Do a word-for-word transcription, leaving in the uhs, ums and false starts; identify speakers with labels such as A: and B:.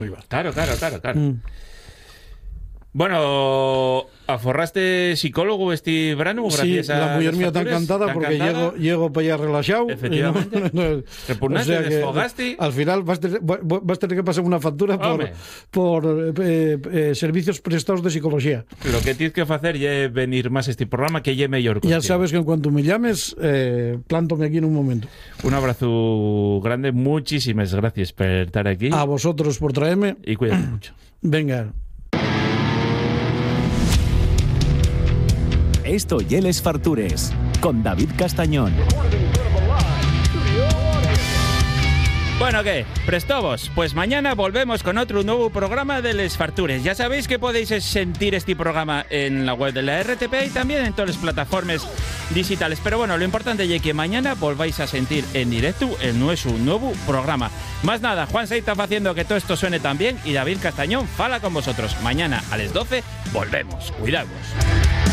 A: Claro, claro, claro, claro.
B: Mm.
A: Bueno, ¿aforraste psicólogo este verano?
B: Sí,
A: gracias a
B: la mujer
A: las
B: mía tan
A: facturas?
B: encantada
A: ¿Tan
B: porque
A: encantada?
B: llego, llego para allá relajado.
A: Efectivamente.
B: Y no-
A: Repugnaste,
B: o sea que,
A: desfogaste.
B: al final vas a, tener, vas a tener que pasar una factura por,
A: Hombre.
B: por eh, eh, servicios prestados de psicología.
A: Lo que tienes que hacer es venir más a este programa que lle mellor
B: Ya
A: contigo.
B: sabes que en cuanto me llames, eh, plántome aquí en un momento.
A: Un abrazo grande, muchísimas gracias por estar aquí
B: A vosotros por traerme.
A: y cuídate mucho.
B: Venga.
C: Esto y Les Fartures, con David Castañón.
A: Bueno, ¿qué? ¿Prestovos? Pues mañana volvemos con otro nuevo programa de Les Fartures. Ya sabéis que podéis sentir este programa en la web de la R T P y también en todas las plataformas digitales. Pero bueno, lo importante es que mañana volváis a sentir en directo el nuestro nuevo programa. Más nada, Juan se está haciendo que todo esto suene tan bien y David Castañón fala con vosotros. Mañana a las doce volvemos. Cuidaos.